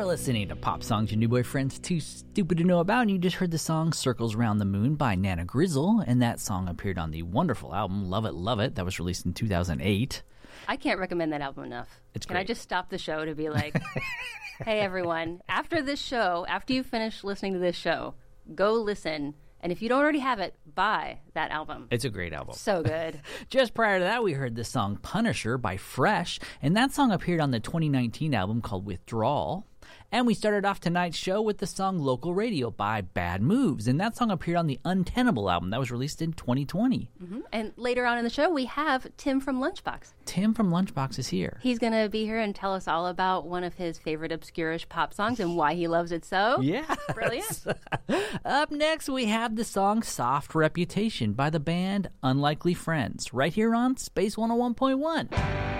are listening to Pop Songs Your New Boyfriend's Too Stupid to Know About, and you just heard the song Circles Round the Moon by Nana Grizzle, and that song appeared on the wonderful album Love It, Love It, that was released in 2008. I can't recommend that album enough. It's Can great. I just stop the show to be like, hey, everyone, after this show, after you finish listening to this show, go listen. And if you don't already have it, buy that album. It's a great album. So good. Just prior to that, we heard the song Punisher by Fresh, and that song appeared on the 2019 album called Withdrawal. And we started off tonight's show with the song Local Radio by Bad Moves, and that song appeared on the Untenable album that was released in 2020. Mm-hmm. And later on in the show, we have Tim from Lunchbox. Tim from Lunchbox is here. He's going to be here and tell us all about one of his favorite obscure-ish pop songs and why he loves it so. Yeah. Brilliant. Up next, we have the song Soft Reputation by the band Unlikely Friends, right here on Space 101.1.